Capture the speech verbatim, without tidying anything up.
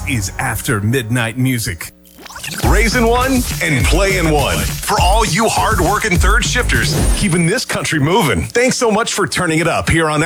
is After Midnight Music. Raising one and playing one. For all you hard-working third shifters, keeping this country moving. Thanks so much for turning it up here on